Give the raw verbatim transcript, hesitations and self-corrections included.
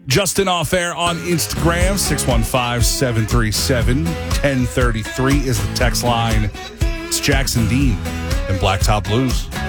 Justin Off Air on Instagram, six one five, seven three seven, one oh three three is the text line. It's Jackson Dean and Blacktop Blues.